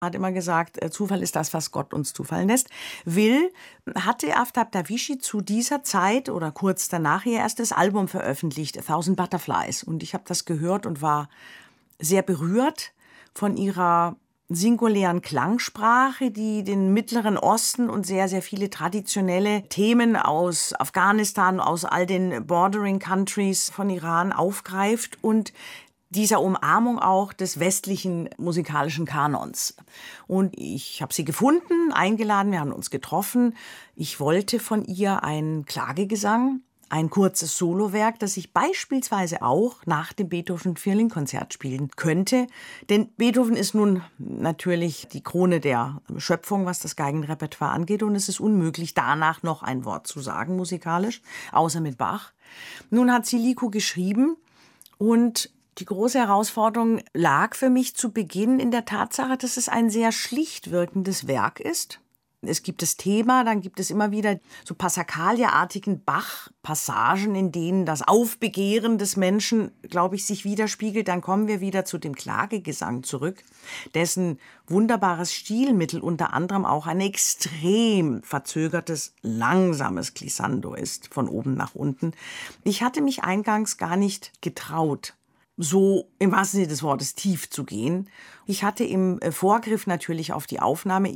hat immer gesagt, Zufall ist das, was Gott uns zufallen lässt. Will hatte Aftab Davichi zu dieser Zeit oder kurz danach ihr erstes Album veröffentlicht, A Thousand Butterflies. Und ich habe das gehört und war sehr berührt von ihrer singulären Klangsprache, die den Mittleren Osten und sehr, sehr viele traditionelle Themen aus Afghanistan, aus all den Bordering Countries von Iran aufgreift und dieser Umarmung auch des westlichen musikalischen Kanons. Und ich habe sie gefunden, eingeladen, wir haben uns getroffen. Ich wollte von ihr einen Klagegesang, ein kurzes Solowerk, das ich beispielsweise auch nach dem Beethoven-Violinkonzert spielen könnte. Denn Beethoven ist nun natürlich die Krone der Schöpfung, was das Geigenrepertoire angeht. Und es ist unmöglich, danach noch ein Wort zu sagen, musikalisch, außer mit Bach. Nun hat sie Liku geschrieben und die große Herausforderung lag für mich zu Beginn in der Tatsache, dass es ein sehr schlicht wirkendes Werk ist. Es gibt das Thema, dann gibt es immer wieder so Passacaglia-artigen Bach-Passagen, in denen das Aufbegehren des Menschen, glaube ich, sich widerspiegelt. Dann kommen wir wieder zu dem Klagegesang zurück, dessen wunderbares Stilmittel unter anderem auch ein extrem verzögertes, langsames Glissando ist, von oben nach unten. Ich hatte mich eingangs gar nicht getraut, so im wahrsten Sinne des Wortes tief zu gehen. Ich hatte im Vorgriff natürlich auf die Aufnahme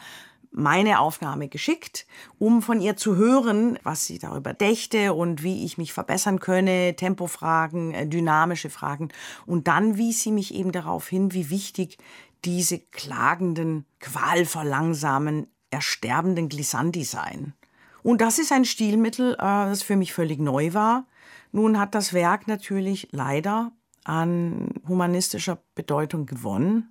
meine Aufnahme geschickt, um von ihr zu hören, was sie darüber dächte und wie ich mich verbessern könne, Tempofragen, dynamische Fragen. Und dann wies sie mich eben darauf hin, wie wichtig diese klagenden, qualvoll langsamen, ersterbenden Glissandi seien. Und das ist ein Stilmittel, das für mich völlig neu war. Nun hat das Werk natürlich leider an humanistischer Bedeutung gewonnen.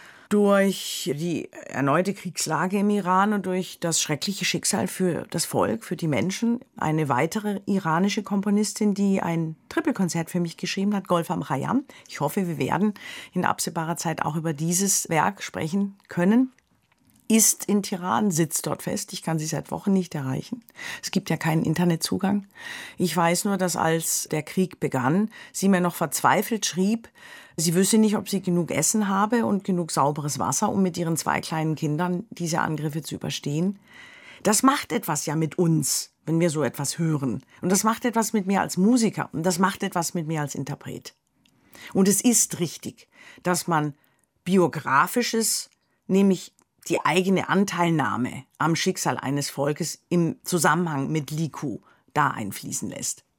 Durch die erneute Kriegslage im Iran und durch das schreckliche Schicksal für das Volk, für die Menschen. Eine weitere iranische Komponistin, die ein Trippelkonzert für mich geschrieben hat, Golfam Khayyam. Ich hoffe, wir werden in absehbarer Zeit auch über dieses Werk sprechen können. Ist in Teheran, sitzt dort fest. Ich kann sie seit Wochen nicht erreichen. Es gibt ja keinen Internetzugang. Ich weiß nur, dass als der Krieg begann, sie mir noch verzweifelt schrieb, sie wüsste nicht, ob sie genug Essen habe und genug sauberes Wasser, um mit ihren 2 kleinen Kindern diese Angriffe zu überstehen. Das macht etwas ja mit uns, wenn wir so etwas hören. Und das macht etwas mit mir als Musiker und das macht etwas mit mir als Interpret. Und es ist richtig, dass man Biografisches, nämlich die eigene Anteilnahme am Schicksal eines Volkes im Zusammenhang mit Liku da einfließen lässt.